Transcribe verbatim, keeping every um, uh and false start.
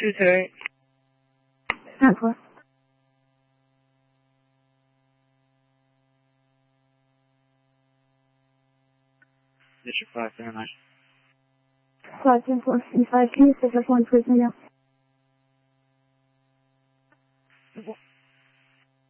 two two eight. ten four. District five seven nine. five ten four. five two six one, please, now.